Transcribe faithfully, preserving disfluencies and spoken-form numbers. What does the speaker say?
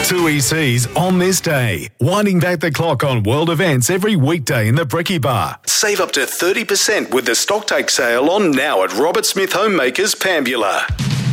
Two E Cs on this day. Winding back the clock on world events every weekday in the Brekkie Bar. Save up to thirty percent with the stocktake sale on now at Robert Smith Homemakers, Pambula.